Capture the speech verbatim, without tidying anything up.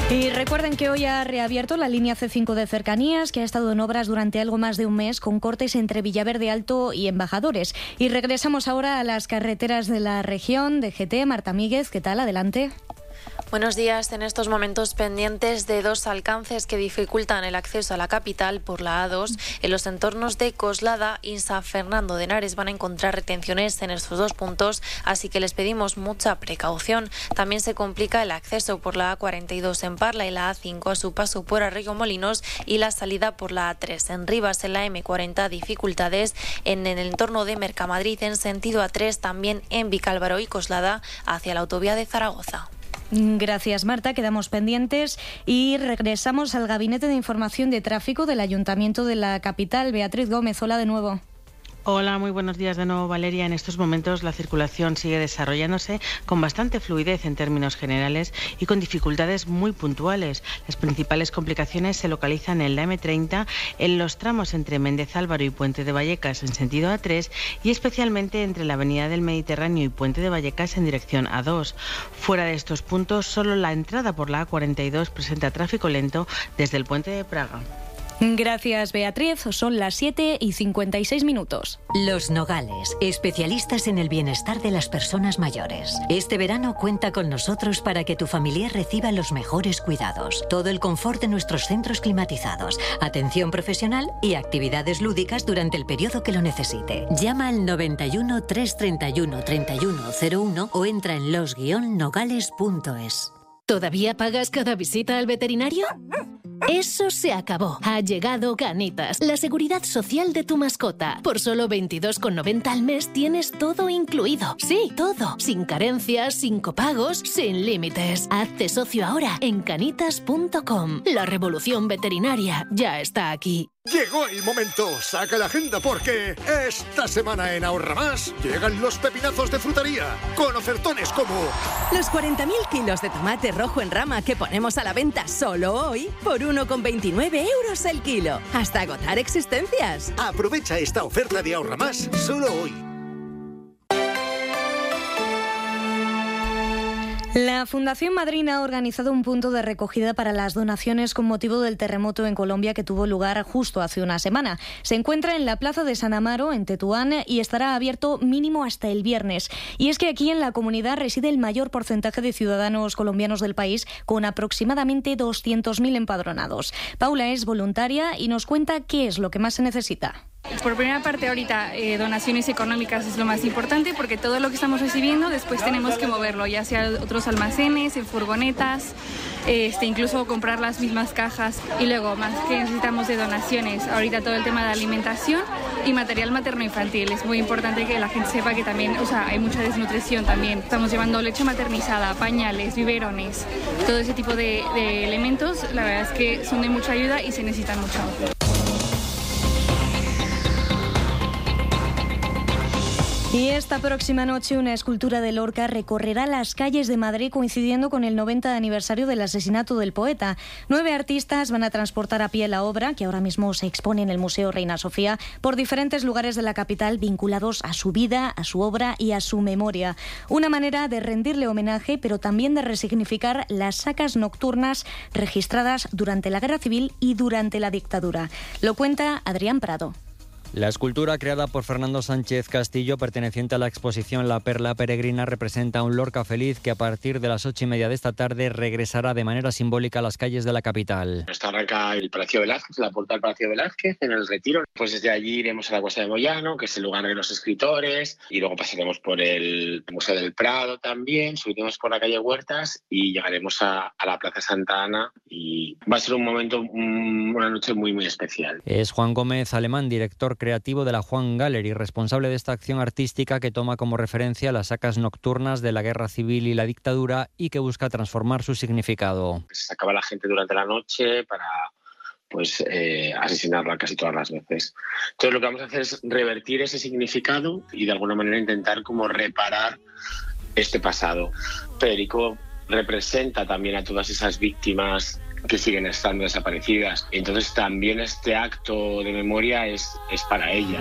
Y recuerden que hoy ha reabierto la línea ce cinco de cercanías, que ha estado en obras durante algo más de un mes, con cortes entre Villaverde Alto y Embajadores. Y regresamos ahora a las carreteras de la región de G T. Marta Míguez, ¿qué tal? Adelante. Buenos días. En estos momentos pendientes de dos alcances que dificultan el acceso a la capital por la A dos. En los entornos de Coslada y San Fernando de Henares van a encontrar retenciones en estos dos puntos, así que les pedimos mucha precaución. También se complica el acceso por la A cuarenta y dos en Parla y la A cinco a su paso por Arroyomolinos y la salida por la A tres en Rivas. En la eme cuarenta dificultades en el entorno de Mercamadrid en sentido A tres, también en Vicálvaro y Coslada hacia la autovía de Zaragoza. Gracias, Marta. Quedamos pendientes y regresamos al Gabinete de Información de Tráfico del Ayuntamiento de la capital. Beatriz Gómez, hola de nuevo. Hola, muy buenos días de nuevo, Valeria. En estos momentos la circulación sigue desarrollándose con bastante fluidez en términos generales y con dificultades muy puntuales. Las principales complicaciones se localizan en la eme treinta, en los tramos entre Méndez Álvaro y Puente de Vallecas en sentido A tres y especialmente entre la Avenida del Mediterráneo y Puente de Vallecas en dirección A dos. Fuera de estos puntos, solo la entrada por la A cuarenta y dos presenta tráfico lento desde el Puente de Praga. Gracias, Beatriz. Son las siete y cincuenta y seis minutos. Los Nogales, especialistas en el bienestar de las personas mayores. Este verano cuenta con nosotros para que tu familia reciba los mejores cuidados. Todo el confort de nuestros centros climatizados, atención profesional y actividades lúdicas durante el periodo que lo necesite. Llama al noventa y uno, trescientos treinta y uno, treinta y uno cero uno o entra en los guion nogales punto es. ¿Todavía pagas cada visita al veterinario? Eso se acabó. Ha llegado Canitas, la seguridad social de tu mascota. Por solo veintidós con noventa al mes tienes todo incluido. Sí, todo. Sin carencias, sin copagos, sin límites. Hazte socio ahora en canitas punto com. La revolución veterinaria ya está aquí. Llegó el momento, saca la agenda porque esta semana en Ahorra Más llegan los pepinazos de frutería con ofertones como los cuarenta mil kilos de tomate rojo en rama que ponemos a la venta solo hoy por uno con veintinueve euros el kilo, hasta agotar existencias. Aprovecha esta oferta de Ahorra Más solo hoy. La Fundación Madrina ha organizado un punto de recogida para las donaciones con motivo del terremoto en Colombia que tuvo lugar justo hace una semana. Se encuentra en la Plaza de San Amaro, en Tetuán, y estará abierto mínimo hasta el viernes. Y es que aquí en la comunidad reside el mayor porcentaje de ciudadanos colombianos del país, con aproximadamente doscientos mil empadronados. Paula es voluntaria y nos cuenta qué es lo que más se necesita. Por primera parte, ahorita eh, donaciones económicas es lo más importante porque todo lo que estamos recibiendo después tenemos que moverlo, ya sea a otros almacenes, en furgonetas, este, incluso comprar las mismas cajas. Y luego, más que necesitamos de donaciones, ahorita todo el tema de alimentación y material materno-infantil. Es muy importante que la gente sepa que también, o sea, hay mucha desnutrición también. Estamos llevando leche maternizada, pañales, biberones, todo ese tipo de, de elementos. La verdad es que son de mucha ayuda y se necesitan mucho. Y esta próxima noche una escultura de Lorca recorrerá las calles de Madrid coincidiendo con el noventa aniversario del asesinato del poeta. Nueve artistas van a transportar a pie la obra, que ahora mismo se expone en el Museo Reina Sofía, por diferentes lugares de la capital vinculados a su vida, a su obra y a su memoria. Una manera de rendirle homenaje, pero también de resignificar las sacas nocturnas registradas durante la Guerra Civil y durante la dictadura. Lo cuenta Adrián Prado. La escultura creada por Fernando Sánchez Castillo, perteneciente a la exposición La Perla Peregrina, representa a un Lorca feliz que a partir de las ocho y media de esta tarde regresará de manera simbólica a las calles de la capital. Está arranca el Palacio Velázquez, la puerta del Palacio Velázquez, en el Retiro. Pues desde allí iremos a la Cuesta de Moyano, que es el lugar de los escritores, y luego pasaremos por el Museo del Prado también, subiremos por la calle Huertas y llegaremos a, a la Plaza Santa Ana, y va a ser un momento, un, una noche muy, muy especial. Es Juan Gómez Alemán, director creativo de la Juan Gallery, responsable de esta acción artística que toma como referencia las sacas nocturnas de la Guerra Civil y la dictadura y que busca transformar su significado. Se sacaba la gente durante la noche para pues eh, asesinarla casi todas las veces. Entonces lo que vamos a hacer es revertir ese significado y de alguna manera intentar como reparar este pasado. Federico representa también a todas esas víctimas que siguen estando desaparecidas. Entonces también este acto de memoria es, es para ella.